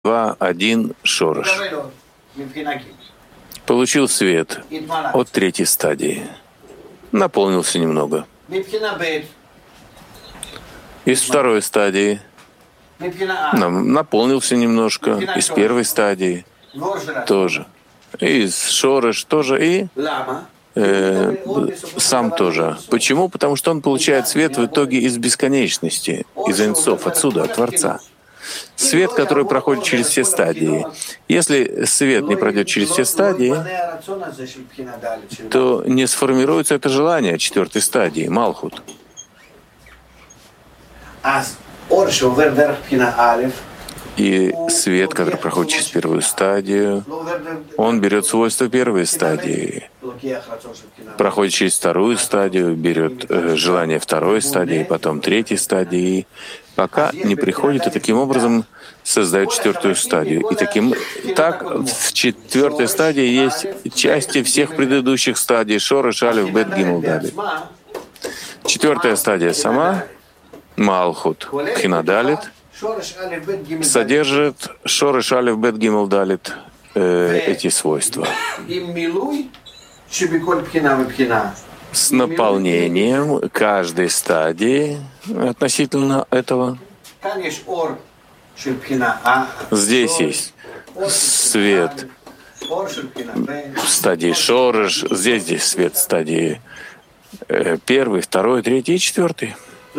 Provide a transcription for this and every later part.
один шореш. Получил свет от третьей стадии. Наполнился немного. Из второй стадии наполнился немножко. Из первой стадии тоже. Из шореш тоже. И сам тоже. Почему? Потому что он получает свет в итоге из бесконечности, из Эйн-Соф, отсюда, от Творца. Свет, который проходит через все стадии. Если свет не пройдет через все стадии, то не сформируется это желание четвертой стадии, Малхут. И свет, который проходит через первую стадию, он берет свойства первой стадии, проходит через вторую стадию, берет желание второй стадии, потом третьей стадии, пока не приходит, и таким образом создает четвертую стадию. И так в четвертой стадии есть части всех предыдущих стадий Шореш, Алеф, Бет, Гимел, Далит. Четвертая стадия сама, Малхут, Пхина, Далит, содержит Шореш, Алеф, Бет, Гимел, Далит эти свойства. С наполнением каждой стадии относительно этого. Здесь есть свет в стадии Шореш, здесь свет в стадии первый, второй, третий и четвертый.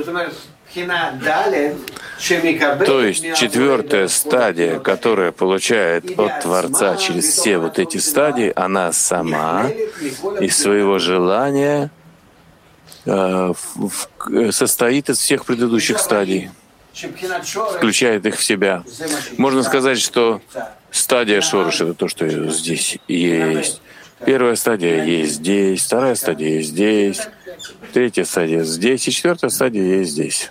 То есть четвертая стадия, которая получает от Творца через все вот эти стадии, она сама из своего желания состоит из всех предыдущих стадий, включает их в себя. Можно сказать, что стадия Шореш — это то, что здесь есть. Первая стадия есть здесь, вторая стадия есть здесь, третья стадия здесь, и четвертая стадия есть здесь.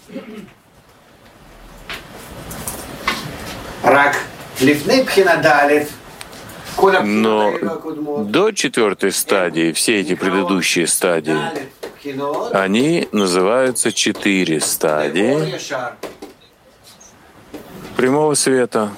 Но до четвертой стадии, все эти предыдущие стадии, они называются 4 стадии прямого света.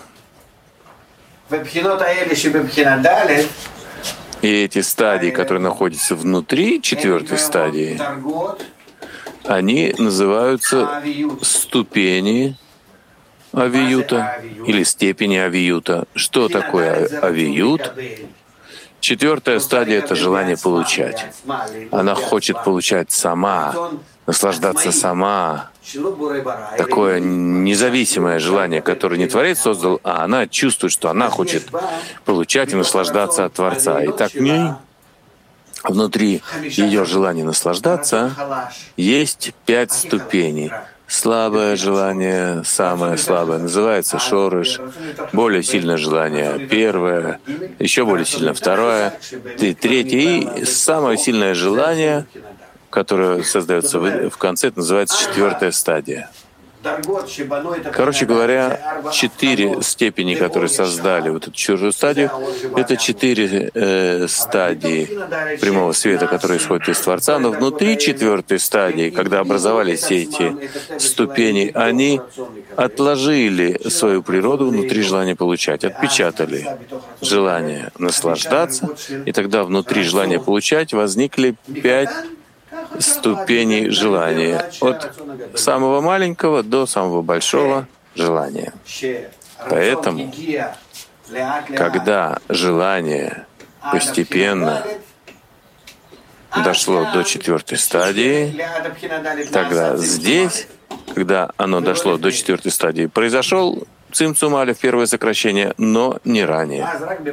И эти стадии, которые находятся внутри четвертой стадии, они называются ступени авиюта или степени авиюта. Что такое авиют? Четвертая стадия — это желание получать. Она хочет получать сама, наслаждаться сама. Такое независимое желание, которое не Творец создал, а она чувствует, что она хочет получать и наслаждаться от Творца. И так в ней, внутри ее желания наслаждаться, есть 5 ступеней. Слабое желание, самое слабое, называется Шореш. Более сильное желание — первое, еще более сильное — второе, третье. И самое сильное желание, которое создается в конце, это называется 4-я стадия. Короче говоря, 4 степени, которые создали вот эту чужую стадию, это 4 стадии прямого света, которые исходят из Творца. Но внутри 4-й стадии, когда образовались все эти ступени, они отложили свою природу внутри желания получать, отпечатали желание наслаждаться, и тогда внутри желания получать возникли 5 ступеней желания, от самого маленького до самого большого желания. Поэтому, когда желание постепенно дошло до 4-й стадии, тогда здесь, когда оно дошло до 4-й стадии, произошел цимцум алеф, первое сокращение, но не ранее.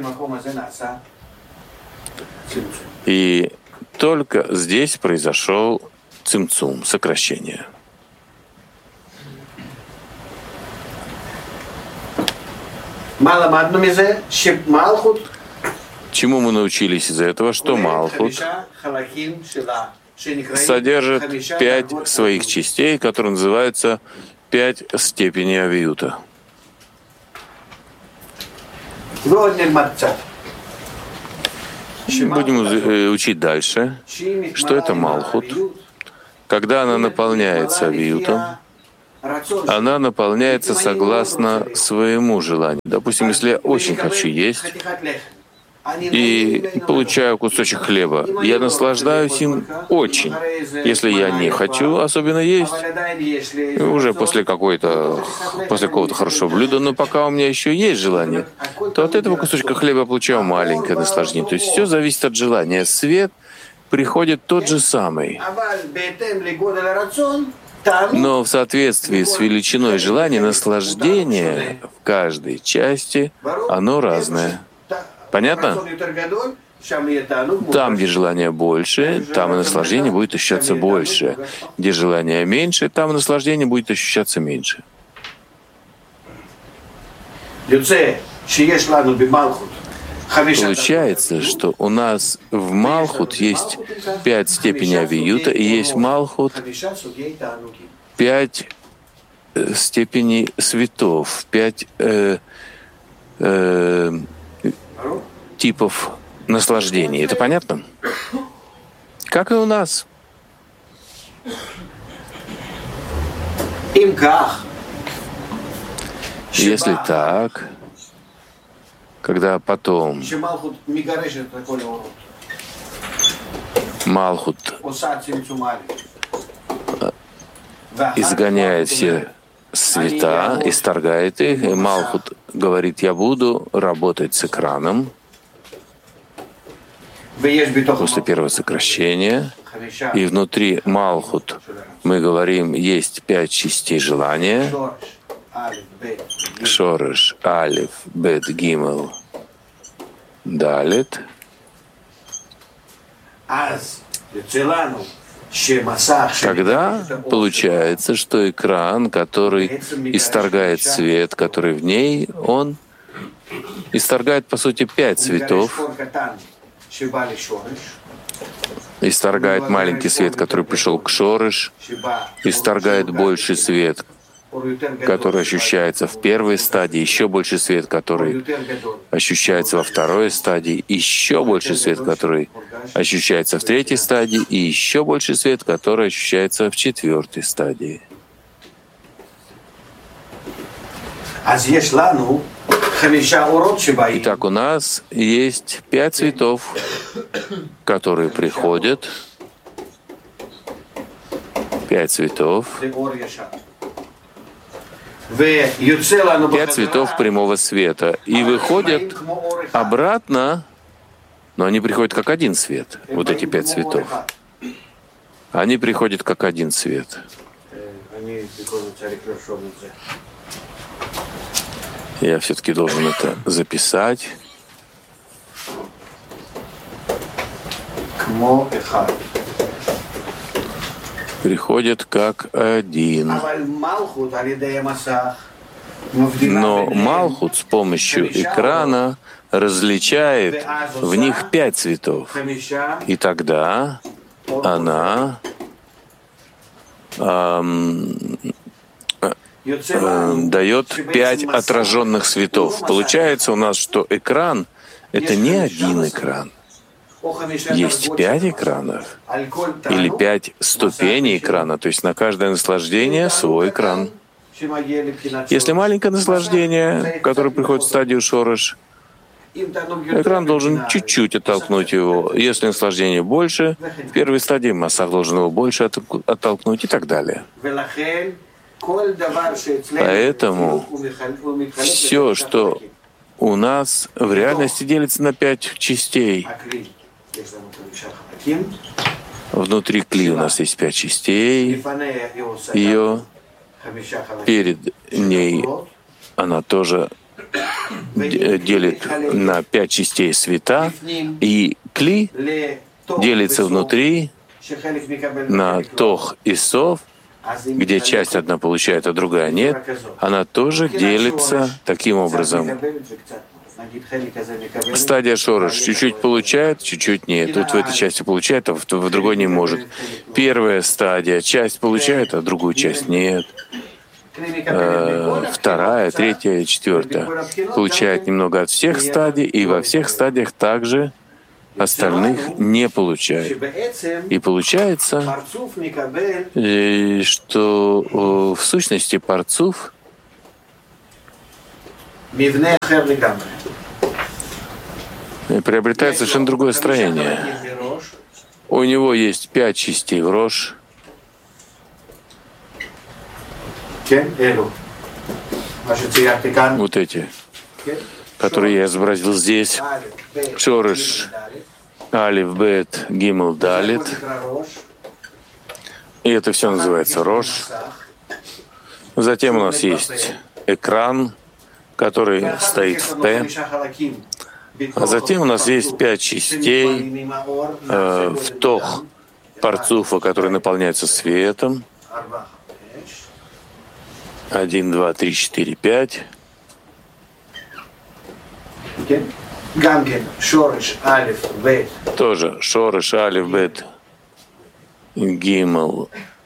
И только здесь произошел цимцум, сокращение. Чему мы научились из этого? Что Малхут содержит 5 своих частей, которые называются 5 степеней авиюта. Будем учить дальше, что это Малхут. Когда она наполняется авиютом, она наполняется согласно своему желанию. Допустим, если я очень хочу есть и получаю кусочек хлеба, я наслаждаюсь им очень. Если я не хочу особенно есть, уже после какого-то хорошего блюда, но пока у меня еще есть желание, то от этого кусочка хлеба я получаю маленькое наслаждение. То есть все зависит от желания. Свет приходит тот же самый. Но в соответствии с величиной желания, наслаждение в каждой части, оно разное. Понятно? Там, где желание больше, там и наслаждение будет ощущаться больше. Где желание меньше, там и наслаждение будет ощущаться меньше. Получается, что у нас в Малхут есть 5 степеней Авиюта, и есть в Малхут 5 степеней светов, 5 типов наслаждений. Это понятно? Как и у нас. Если так, когда потом Малхут изгоняет все света, исторгает их, и Малхут говорит: я буду работать с экраном после первого сокращения, и внутри Малхут мы говорим, есть 5 частей желания: Шореш, Алиф, Бет, Гимел, Далет. Когда получается, что экран, который исторгает свет, который в ней, он исторгает, по сути, 5 цветов, исторгает маленький свет, который пришел к Шореш, исторгает больший свет, который ощущается в первой стадии, еще больше свет, который ощущается во второй стадии, еще больше свет, который ощущается в третьей стадии, и еще больше свет, который ощущается в четвертой стадии. Итак, у нас есть 5 цветов, которые приходят, 5 цветов, 5 цветов прямого света, и выходят обратно, но они приходят как один свет, вот эти 5 цветов. Они приходят как один свет. Я все-таки должен это записать. Приходят как один. Но Малхут с помощью экрана различает в них 5 цветов. И тогда она дает 5 отраженных цветов. Получается у нас, что экран — это не один экран. Есть 5 экранов или 5 ступеней экрана, то есть на каждое наслаждение свой экран. Если маленькое наслаждение, которое приходит в стадию Шореш, экран должен чуть-чуть оттолкнуть его. Если наслаждение больше, в первой стадии Масах должен его больше оттолкнуть и так далее. Поэтому все, что у нас в реальности, делится на 5 частей. Внутри кли у нас есть 5 частей. Ее перед ней она тоже делит на 5 частей света. И кли делится внутри на тох и сов, где часть одна получает, а другая нет. Она тоже делится таким образом. Стадия Шореш чуть-чуть получает, чуть-чуть нет. Тут в этой части получает, а в другой не может. Первая стадия, часть получает, а другую часть нет. Вторая, третья, четвертая получает немного от всех стадий, и во всех стадиях также остальных не получает. И получается, что в сущности парцуф приобретает совершенно другое строение. У него есть 5 частей в рош. Вот эти, которые я изобразил здесь. Шореш, алиф, бет, гимл, далит. И это все называется рош. Затем у нас есть экран, который стоит в П. А затем у нас есть 5 частей в тох парцуфа, который наполняется светом. 1, 2, 3, 4, 5. Тоже шореш, алиф, бет, гимл.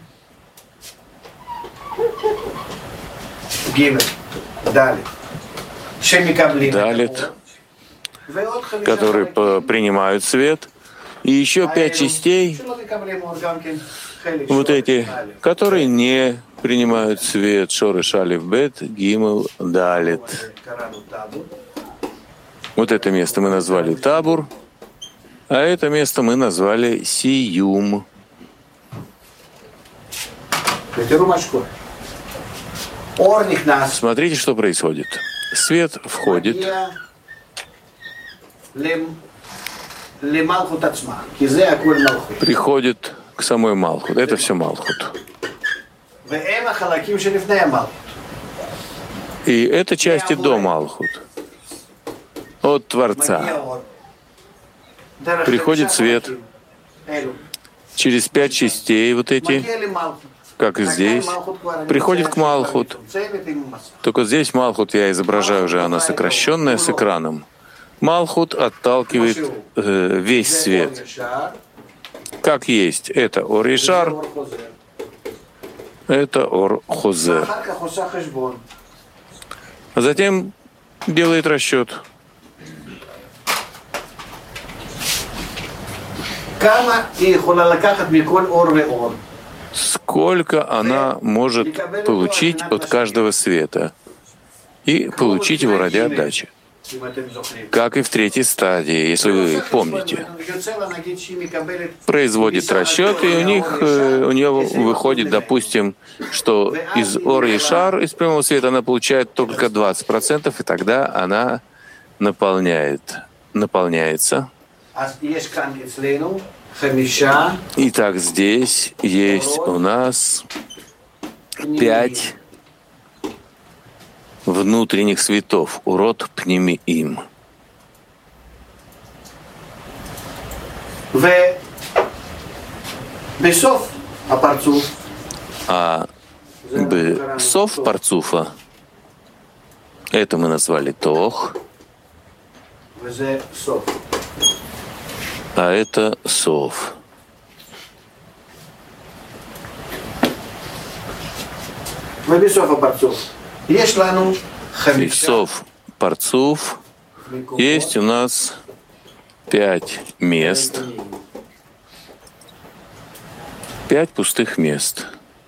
Далит, которые принимают свет. И еще 5 частей, вот эти, которые не принимают свет. Шореш, алиф, бет, гимл, далит. Вот это место мы назвали табур, а это место мы назвали сиюм. Смотрите, что происходит. Свет входит приходит к самой Малхут. Это все Малхут. И это части до Малхут. От Творца. Приходит свет через 5 частей вот эти, как и здесь, приходит к Малхут. Только здесь Малхут я изображаю уже, она сокращенная с экраном. Малхут отталкивает весь свет. Как есть. Это Ор Ишар, это Ор Хозер. А затем делает расчет. Сколько она может получить от каждого света и получить его ради отдачи. Как и в 3-й стадии, если вы помните. Производит расчет, и у нее выходит, допустим, что из Ор Ишар, из прямого света, она получает только 20%, и тогда она наполняется. Итак, здесь есть у нас 5 внутренних светов, урод пнемиим. А бесов парцуфа, это мы назвали тох, а это сов. Бесов парцуф есть у нас 5 мест, 5 пустых мест.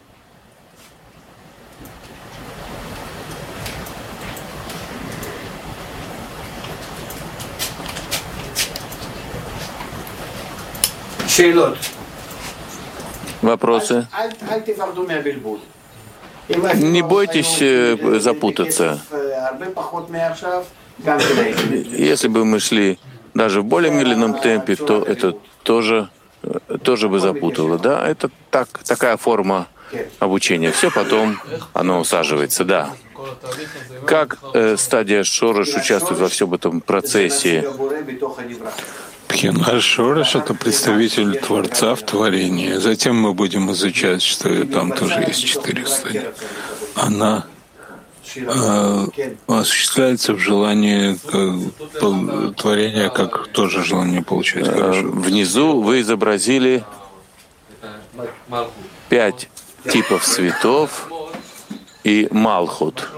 Вопросы? Не бойтесь запутаться. Если бы мы шли даже в более медленном темпе, то это тоже бы запутало. Да, это такая форма обучения. Все потом оно усаживается, да. Как стадия Шореш участвует во всем этом процессе? Пхина Шореш — это представитель Творца в творении. Затем мы будем изучать, что там тоже есть 4 стадии. Она осуществляется в желании творения, как тоже желание получать хорошо. Внизу вы изобразили 5 типов цветов и Малхут.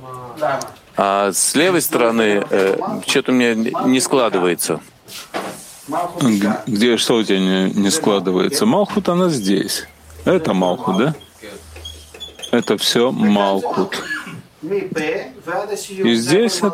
А с левой стороны что-то у меня не складывается. Где что у тебя не складывается? Малхут, она здесь. Это Малхут, да? Это все Малхут. И здесь